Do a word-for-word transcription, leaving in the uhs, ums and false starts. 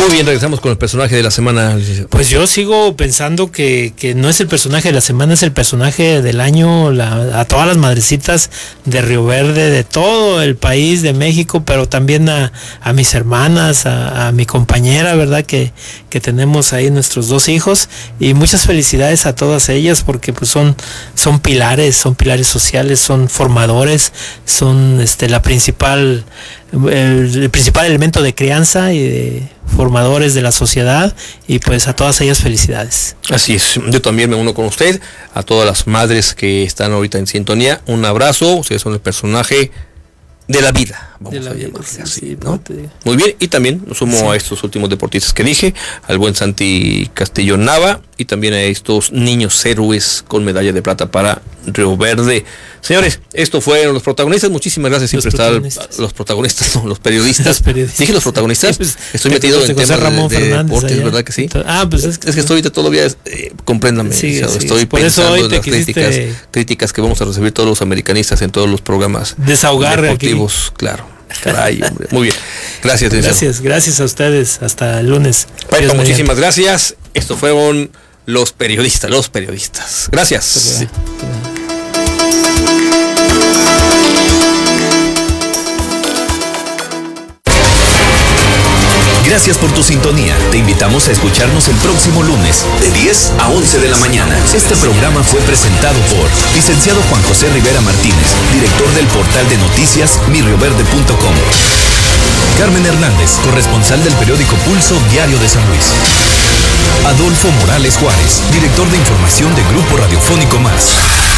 Muy bien, regresamos con el personaje de la semana. Pues yo sigo pensando que, que no es el personaje de la semana, es el personaje del año, la, a todas las madrecitas de Río Verde, de todo el país, de México, pero también a, a mis hermanas, a, a mi compañera, ¿verdad? Que, que tenemos ahí nuestros dos hijos, y muchas felicidades a todas ellas, porque pues son, son pilares, son pilares sociales, son formadores, son este la principal, el, el principal elemento de crianza y de formadores de la sociedad, y pues a todas ellas felicidades. Así es, yo también me uno con usted, a todas las madres que están ahorita en sintonía, un abrazo, ustedes son el personaje de la vida, vamos de la a vida, llamarle sí, así, sí, ¿no? te... Muy bien, y también nos sumo sí. a estos últimos deportistas que dije, al buen Santi Castillo Nava, y también a estos niños héroes con medalla de plata para Río Verde. Señores, esto fueron los protagonistas. Muchísimas gracias siempre estar los protagonistas, no, los periodistas. Los periodistas. Dije los protagonistas. Sí, pues, estoy metido en temas Ramón de, de deportes, allá. ¿Verdad que sí? Ah, pues es que, es que estoy ahorita todavía, eh, compréndame. Sí, o sea, sí, estoy por pensando eso hoy en te las quisiste... críticas, críticas que vamos a recibir todos los americanistas en todos los programas desahogar deportivos, aquí. Claro. Caray, hombre. Muy bien. Gracias, Denzel. Gracias, gracias a ustedes. Hasta el lunes. Bueno, muchísimas gracias. Estos fueron los periodistas, los periodistas. Gracias. Sí. Gracias por tu sintonía. Te invitamos a escucharnos el próximo lunes de diez a once de la mañana. Este programa fue presentado por licenciado Juan José Rivera Martínez, director del portal de noticias mi rio verde punto com. Carmen Hernández, corresponsal del periódico Pulso Diario de San Luis. Adolfo Morales Juárez, director de información de Grupo Radiofónico Más.